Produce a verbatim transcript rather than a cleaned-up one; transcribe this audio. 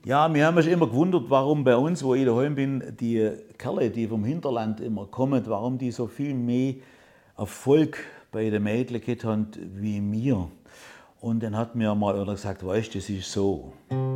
Ja, wir haben uns immer gewundert, warum bei uns, wo ich daheim bin, die Kerle, die vom Hinterland immer kommen, warum die so viel mehr Erfolg bei den Mädchen gehabt haben wie mir. Und dann hat mir mal einer gesagt, weißt du, das ist so.